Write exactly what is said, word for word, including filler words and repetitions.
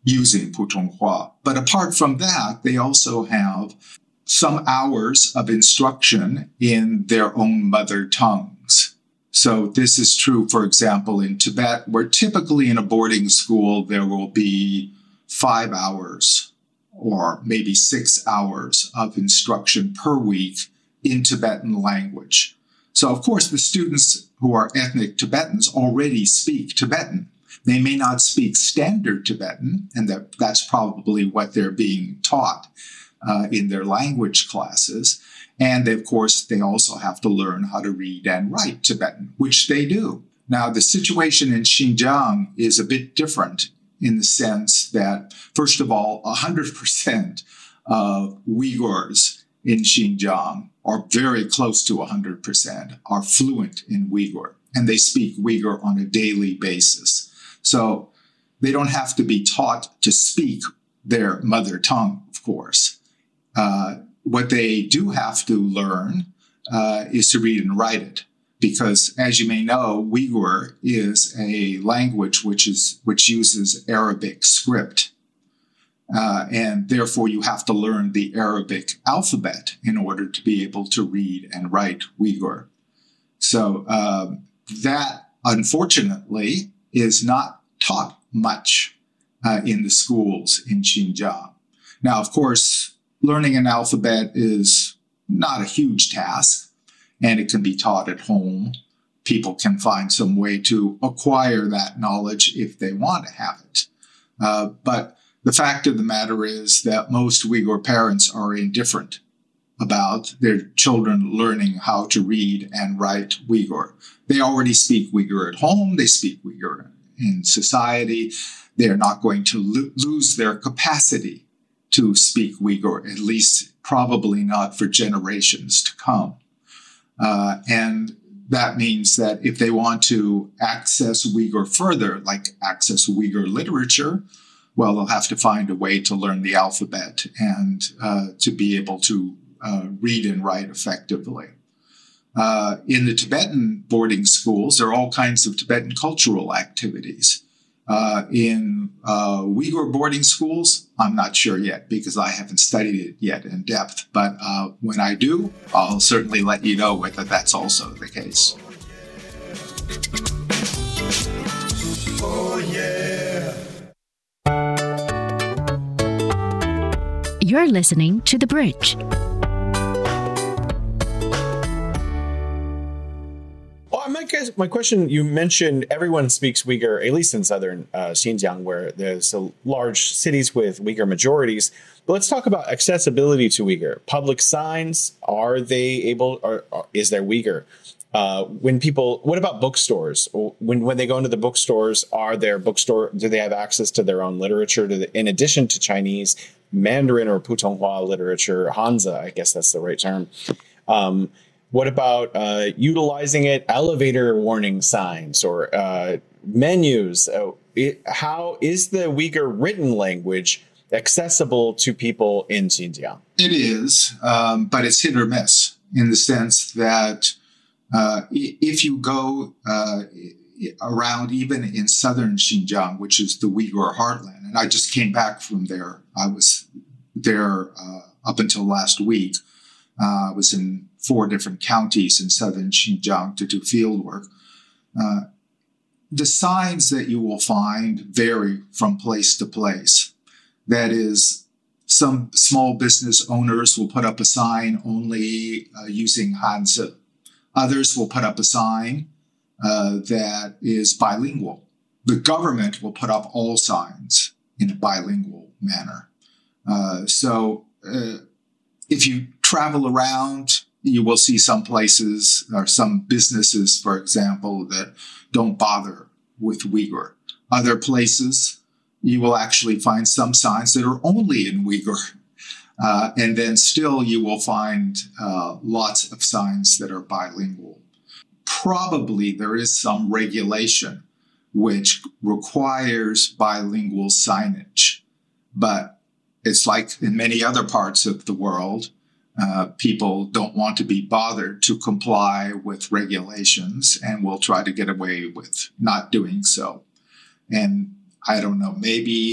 using Putonghua. But apart from that, they also have some hours of instruction in their own mother tongues. So this is true, for example, in Tibet, where typically in a boarding school, there will be five hours or maybe six hours of instruction per week in Tibetan language. So, of course, the students who are ethnic Tibetans already speak Tibetan. They may not speak standard Tibetan, and that, that's probably what they're being taught uh, in their language classes. And, of course, they also have to learn how to read and write Tibetan, which they do. Now, the situation in Xinjiang is a bit different in the sense that, first of all, one hundred percent of Uyghurs in Xinjiang, or very close to one hundred percent, are fluent in Uyghur, and they speak Uyghur on a daily basis. So they don't have to be taught to speak their mother tongue, of course. Uh, what they do have to learn uh, is to read and write it, because, as you may know, Uyghur is a language which is which uses Arabic script. Uh, and therefore, you have to learn the Arabic alphabet in order to be able to read and write Uyghur. So uh, that, unfortunately, is not taught much uh, in the schools in Xinjiang. Now, of course, learning an alphabet is not a huge task, and it can be taught at home. People can find some way to acquire that knowledge if they want to have it. Uh, but the fact of the matter is that most Uyghur parents are indifferent about their children learning how to read and write Uyghur. They already speak Uyghur at home. They speak Uyghur in society. They're not going to lo- lose their capacity to speak Uyghur, at least probably not for generations to come. Uh, and that means that if they want to access Uyghur further, like access Uyghur literature, well, they'll have to find a way to learn the alphabet and uh, to be able to uh, read and write effectively. Uh, in the Tibetan boarding schools, there are all kinds of Tibetan cultural activities. Uh, in uh, Uyghur boarding schools, I'm not sure yet because I haven't studied it yet in depth. But uh, when I do, I'll certainly let you know whether that's also the case. Oh, yeah. You're listening to The Bridge. Well, my, guess, my question, you mentioned everyone speaks Uyghur, at least in southern uh, Xinjiang, where there's a large cities with Uyghur majorities. But let's talk about accessibility to Uyghur. Public signs, are they able, or, or is there Uyghur? Uh, when people, what about bookstores? When when they go into the bookstores, are there bookstore? Do they have access to their own literature, to the, in addition to Chinese, Mandarin or Putonghua literature, Hanzi? I guess that's the right term. Um, what about uh, utilizing it? Elevator warning signs or uh, menus? Uh, it, how is the Uyghur written language accessible to people in Xinjiang? It is, um, but it's hit or miss in the sense that Uh, if you go uh, around even in southern Xinjiang, which is the Uyghur heartland, and I just came back from there. I was there uh, up until last week. Uh, I was in four different counties in southern Xinjiang to do field work. Uh, the signs that you will find vary from place to place. That is, some small business owners will put up a sign only uh, using Hanzi. Others will put up a sign uh, that is bilingual. The government will put up all signs in a bilingual manner. Uh, so uh, if you travel around, you will see some places or some businesses, for example, that don't bother with Uyghur. Other places, you will actually find some signs that are only in Uyghur. Uh, and then still you will find uh, lots of signs that are bilingual. Probably there is some regulation which requires bilingual signage, but it's like in many other parts of the world, uh, people don't want to be bothered to comply with regulations and will try to get away with not doing so. And I don't know, maybe